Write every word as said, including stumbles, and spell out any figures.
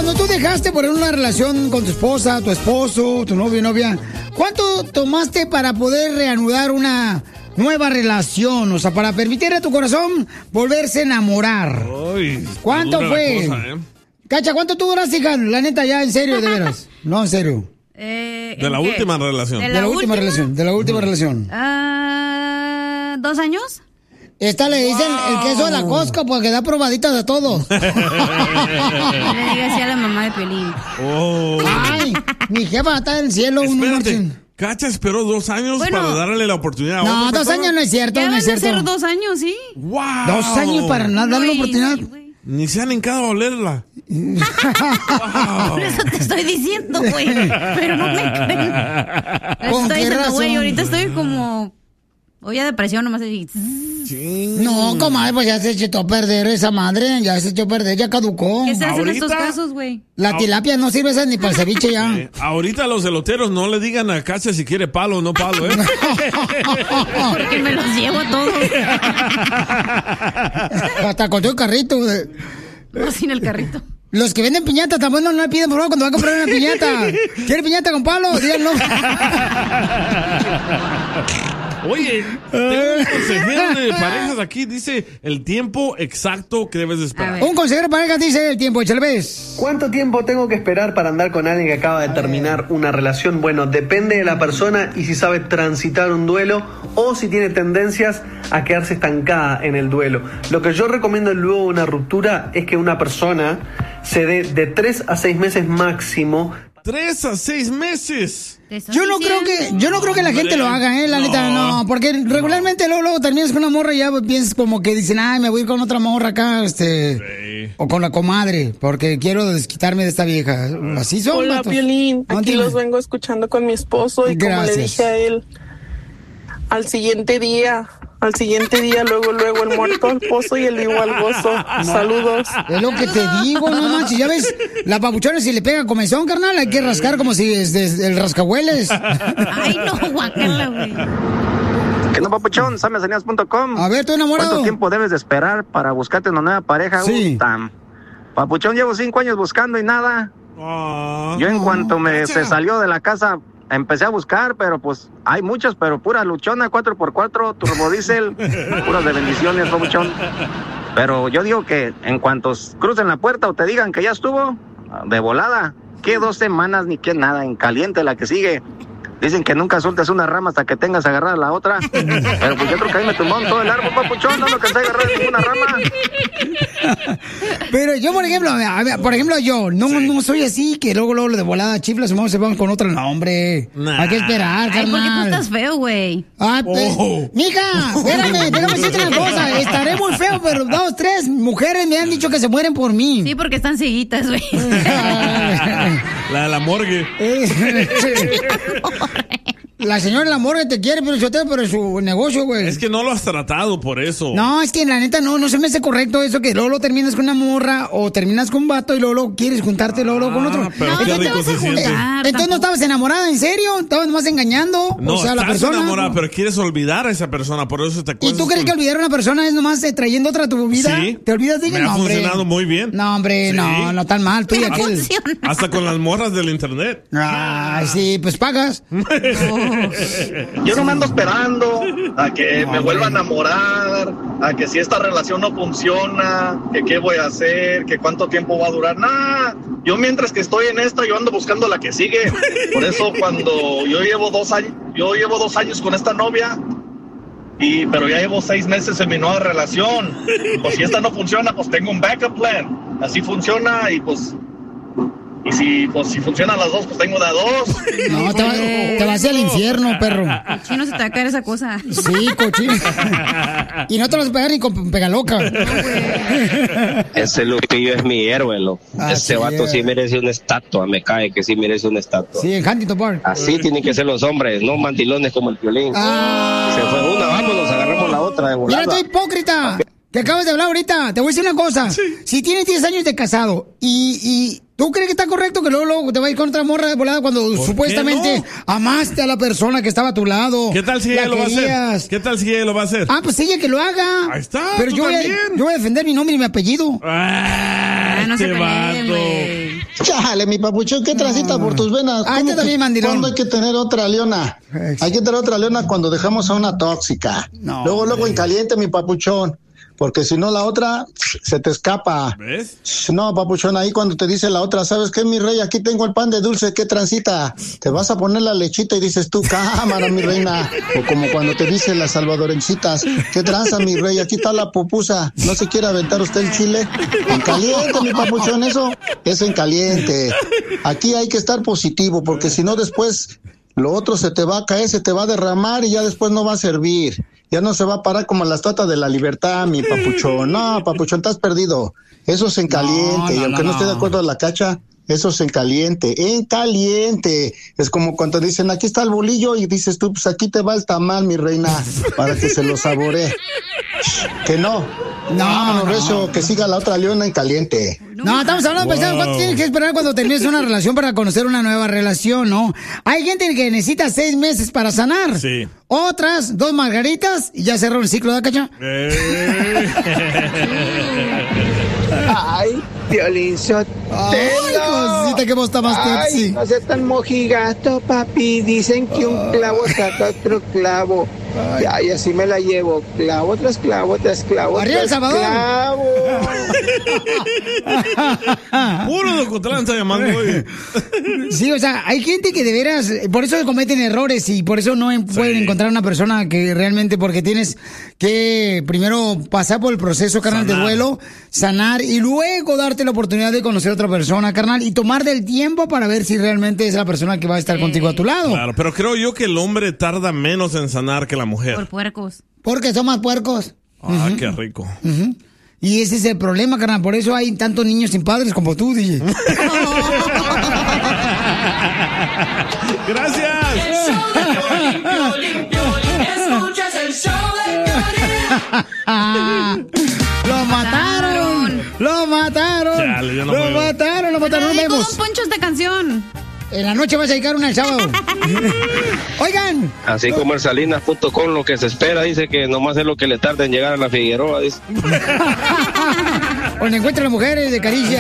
Cuando tú dejaste por una relación con tu esposa, tu esposo, tu novio, novia, ¿cuánto tomaste para poder reanudar una nueva relación? O sea, para permitir a tu corazón volverse a enamorar. Uy, ¿Cuánto fue? Cosa, ¿eh? Cacha, ¿cuánto tú duraste, hija? La neta, ya, en serio, de veras. No, en serio. Eh, de la qué? última relación. De la, de la última, última relación. De la última uh-huh. relación. Uh, ¿Dos años? Esta le dicen wow. el queso de la Costco porque da probaditas de todo. Le diga así a la mamá de Piolín. Oh. Ay, mi jefa está en el cielo. Espérate, Cacha esperó dos años bueno, para darle la oportunidad a No, otra dos persona. años no es cierto, ya no es van a cierto. ser dos años, sí. Wow. Dos años para no darle la oportunidad. Sí, ni se han hincado a olerla. Wow. Por eso te estoy diciendo, güey. Pero no me creen. Estoy diciendo, güey, ahorita estoy como... Oye, depresión nomás así. Sí. No, comadre, pues ya se echó a perder esa madre. Ya se echó a perder, ya caducó. ¿Qué se hace en estos casos, güey? La tilapia no sirve esa ni para el ceviche ya. Eh, ahorita los eloteros no le digan a Cacha si quiere palo o no palo, ¿eh? Porque me los llevo a todos. Hasta con tu carrito. No, sin el carrito. Los que venden piñata también no me piden, por favor, cuando van a comprar una piñata. ¿Quiere piñata con palo? Díganlo. Oye, tengo un consejero de parejas aquí, dice el tiempo exacto que debes de esperar. Un consejero de parejas dice el tiempo, échale ves. ¿Cuánto tiempo tengo que esperar para andar con alguien que acaba de terminar una relación? Bueno, depende de la persona y si sabe transitar un duelo o si tiene tendencias a quedarse estancada en el duelo. Lo que yo recomiendo luego de una ruptura es que una persona se dé de tres a seis meses máximo. Tres a seis meses. Yo no creo que, yo no creo que la gente lo haga, eh, la no. neta, no, porque regularmente no. luego, luego terminas con una morra y ya piensas como que dicen, ay, me voy a ir con otra morra acá, este, sí. o con la comadre, porque quiero desquitarme de esta vieja. Así son. Hola, vatos. Piolín, aquí Entiendo. los vengo escuchando con mi esposo y Gracias. Como le dije a él, al siguiente día, al siguiente día, luego, luego, el muerto al pozo y el vivo al gozo. No. Saludos. Es lo que te digo, no manches, ya ves, la papuchona si le pega comezón, carnal, hay que rascar como si es de, el rascahueles. Ay, no, guacala, güey. Que no, papuchón, samesanías punto com. A ver, ¿tú enamorado? ¿Cuánto tiempo debes de esperar para buscarte una nueva pareja? Sí. Uta. Papuchón, llevo cinco años buscando y nada. Oh, Yo en oh, cuanto me se salió de la casa... Empecé a buscar, pero pues hay muchos, pero pura luchona, cuatro por cuatro, turbodiesel, puras de bendiciones, papuchón. Pero yo digo que en cuanto crucen la puerta o te digan que ya estuvo, de volada, que dos semanas ni que nada, en caliente la que sigue. Dicen que nunca sueltes una rama hasta que tengas agarrada la otra. Pero pues yo creo que ahí me tumbaron todo el árbol, papuchón, no lo que se agarrar ninguna rama. Pero yo, por ejemplo, a ver, por ejemplo, yo no, sí. no soy así, que luego, luego de volada chiflas, vamos se van con otro. No, hombre, nah. hay que esperar, carnal. Ay, ¿por qué tú estás feo, güey? Ah, oh. Mija, espérame, déjame decirte una cosa. Estaré muy feo, pero dos, tres mujeres me han dicho que se mueren por mí. Sí, porque están cieguitas, güey. La de la morgue. La señora de la morgue te quiere, pero yo te pero su negocio, güey. Es que no lo has tratado por eso. No, es que la neta no, no se me hace correcto eso que luego lo terminas con una morra o terminas con un vato y luego, luego quieres juntarte luego, luego con otro. Pero no, qué no rico te vas a se siente. juntar. Entonces no estabas enamorada, ¿en serio? Estabas nomás engañando. No, o sea, estás la persona enamorada, pero quieres olvidar a esa persona, por eso te acuerdas. ¿Y tú crees con... que olvidar a una persona es nomás eh, trayendo otra a tu vida? Sí. ¿Te olvidas de ella? Me no, ha hombre. funcionado muy bien. No, hombre, sí. no, no tan mal. Tú y aquel. Hasta con las morras del internet. Ah, sí, pues pagas. Yo no me ando esperando a que no, me vuelva a enamorar, a que si esta relación no funciona, que qué voy a hacer, que cuánto tiempo va a durar. Nada, yo mientras que estoy en esta, yo ando buscando la que sigue. Por eso cuando yo llevo dos años, yo llevo dos años con esta novia, y pero ya llevo seis meses en mi nueva relación. Pues si esta no funciona, pues tengo un backup plan. Así funciona y pues... Y si, pues, si funcionan las dos, pues tengo de a dos. No, te, va, te vas al infierno, perro. Cochino, se te va a caer esa cosa. Sí, cochino. Y no te vas a pegar ni con pegaloca. Ese Lupillo es mi héroe, loco. Ese vato es. sí merece una estatua, me cae que sí merece una estatua. Sí, en Huntington Park. Así tienen que ser los hombres, no mandilones como el Piolín. Ah. Se fue una, vámonos, agarramos la otra de volada. Mira, tú hipócrita. Que acabas de hablar ahorita. Te voy a decir una cosa. Sí. Si tienes diez años de casado y... y ¿tú crees que está correcto que luego, luego te va a ir con otra morra de volada cuando supuestamente no? amaste a la persona que estaba a tu lado? ¿Qué tal si ella lo va a hacer? ¿Qué tal si ella lo va a hacer? Ah, pues ella que lo haga. Ahí está. Pero yo voy, a, yo voy a defender mi nombre y mi apellido. Ah, ah no este se peleen, vato. güey. Chale, mi papuchón, ¿qué transita por tus venas? Ah, este también, mandilón. ¿Cuándo hay que tener otra leona? Hay que tener otra leona cuando dejamos a una tóxica. No, luego, luego en caliente, mi papuchón. Porque si no, la otra se te escapa. ¿Ves? No, papuchón, ahí cuando te dice la otra, ¿sabes qué, mi rey? Aquí tengo el pan de dulce, ¿qué transita? Te vas a poner la lechita y dices tú, cámara, mi reina. O como cuando te dice las salvadorencitas, ¿qué tranza, mi rey? Aquí está la pupusa. ¿No se quiere aventar usted el chile? En caliente, mi papuchón, eso es en caliente. Aquí hay que estar positivo, porque si no después lo otro se te va a caer, se te va a derramar y ya después no va a servir. Ya no se va a parar como la estatua de la libertad, mi papuchón. No, papuchón, estás perdido. Eso es en caliente. No, no, y aunque no, no esté de acuerdo a la cacha, eso es en caliente. En caliente. Es como cuando dicen, aquí está el bolillo, y dices tú, pues aquí te va el tamal, mi reina, para que se lo saboree. Que no. No, no, rezo, que siga la otra leona en caliente. No, estamos hablando, wow. Pensando, ¿cuánto tienes que esperar cuando termines una relación para conocer una nueva relación, no? Hay gente que necesita seis meses para sanar. Sí. Otras, dos margaritas y ya cerró el ciclo de cacha. Eh. Ay, Piolín Sotelo. Ay, cosita, que vos está más Ay, no seas tan mojigato, papi. Dicen que un clavo saca otro clavo. Ay. Ya, y así me la llevo. Clavo tras clavo tras clavo ¡Arriba, tras Salvador! clavo. Puro de Ocotlán está llamando hoy. Sí, o sea, hay gente que de veras, por eso cometen errores y por eso no sí. pueden encontrar una persona que realmente, porque tienes que primero pasar por el proceso, carnal, sanar. de duelo, sanar y luego darte la oportunidad de conocer a otra persona, carnal, y tomar del tiempo para ver si realmente es la persona que va a estar sí. contigo a tu lado. Claro, pero creo yo que el hombre tarda menos en sanar que la mujer. Por puercos. Porque son más puercos. Ah, uh-huh. qué rico. Uh-huh. Y ese es el problema, carnal. Por eso hay tantos niños sin padres como tú, D J. Gracias. El show de Piolín, Piolín, Piolín. Escuchas el show de Piolín. ¡Lo mataron! ¡Lo mataron! Chale, yo no ¡Lo puedo. mataron! ¡Lo mataron! ¡Nos vemos! ¿Cómo poncho esta canción? En la noche vas a dedicar una el sábado. Oigan. Así como el Salinas punto com, lo que se espera, dice que nomás es lo que le tarda en llegar a la Figueroa, dice. Donde encuentran las mujeres de caricia.